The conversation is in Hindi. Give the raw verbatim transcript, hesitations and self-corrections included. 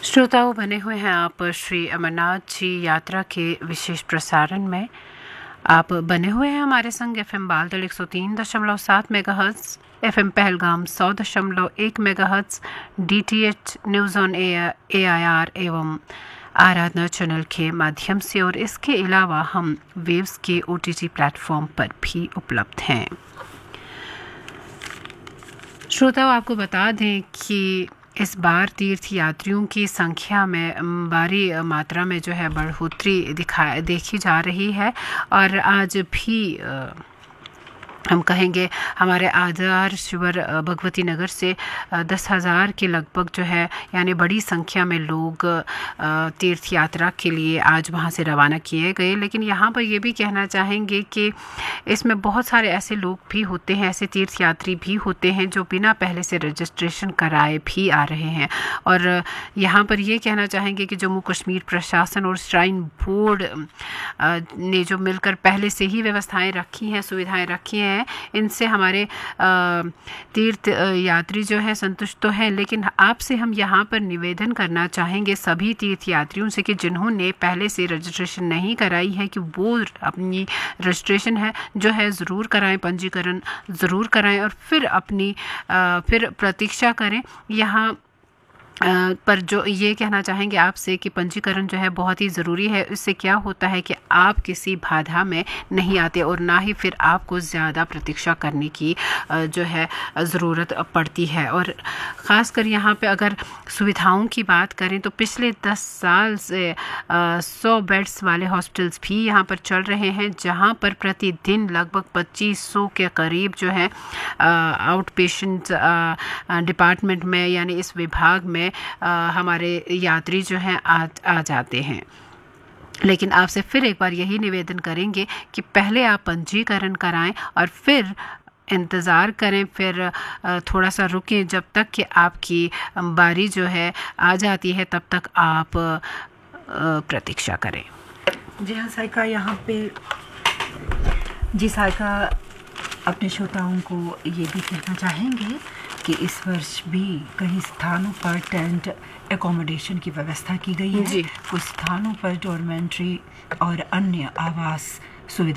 श्रोताओं, बने हुए हैं आप श्री अमरनाथ जी यात्रा के विशेष प्रसारण में। आप बने हुए हैं हमारे संग एफ एम बालतल एक सौ तीन दशमलव सात मेगाहर्ट्ज़, एफ एम पहलगाम सौ दशमलव एक megahertz, D T H news on A I R एवं आराधना चैनल के माध्यम से, और इसके अलावा हम वेव्स के ओ टी टी प्लेटफॉर्म पर भी उपलब्ध हैं। श्रोताओं, आपको बता दें कि इस बार तीर्थ यात्रियों की संख्या में भारी मात्रा में जो है बढ़ोतरी दिखा देखी जा रही है, और आज भी हम कहेंगे हमारे आधार शिवर भगवती नगर से दस हज़ार के लगभग जो है, यानी बड़ी संख्या में लोग तीर्थ यात्रा के लिए आज वहां से रवाना किए गए। लेकिन यहाँ पर ये भी कहना चाहेंगे कि इसमें बहुत सारे ऐसे लोग भी होते हैं, ऐसे तीर्थ यात्री भी होते हैं जो बिना पहले से रजिस्ट्रेशन कराए भी आ रहे हैं। और यहाँ पर ये कहना चाहेंगे कि जम्मू कश्मीर प्रशासन और श्राइन बोर्ड ने जो मिलकर पहले से ही व्यवस्थाएं रखी हैं, सुविधाएं रखी हैं, इनसे हमारे तीर्थ यात्री जो है संतुष्ट तो हैं। लेकिन आपसे हम यहाँ पर निवेदन करना चाहेंगे सभी तीर्थ यात्रियों से कि जिन्होंने पहले से रजिस्ट्रेशन नहीं कराई है कि वो अपनी रजिस्ट्रेशन है जो है ज़रूर कराएं, पंजीकरण ज़रूर कराएं, और फिर अपनी फिर प्रतीक्षा करें। यहाँ पर जो ये कहना चाहेंगे आपसे कि पंजीकरण जो है बहुत ही ज़रूरी है। इससे क्या होता है कि आप किसी बाधा में नहीं आते और ना ही फिर आपको ज़्यादा प्रतीक्षा करने की जो है ज़रूरत पड़ती है। और ख़ासकर यहाँ पे अगर सुविधाओं की बात करें तो पिछले दस साल से सौ बेड्स वाले हॉस्पिटल्स भी यहाँ पर चल रहे हैं, जहाँ पर प्रतिदिन लगभग पच्चीस सौ के करीब जो है आउट पेशेंट डिपार्टमेंट में, यानी इस विभाग में आ, हमारे यात्री जो हैं आ, आ जाते हैं। लेकिन आपसे फिर एक बार यही निवेदन करेंगे कि पहले आप पंजीकरण कराएं और फिर इंतज़ार करें, फिर थोड़ा सा रुकें जब तक कि आपकी बारी जो है आ जाती है, तब तक आप प्रतीक्षा करें। जी हाँ साइका, यहाँ पे जी साइका अपने श्रोताओं को ये भी कहना चाहेंगे कि इस वर्ष भी कई स्थानों पर टेंट एकोमोडेशन की व्यवस्था की गई है। कुछ स्थानों पर डॉर्मेंट्री और अन्य आवास सुविधा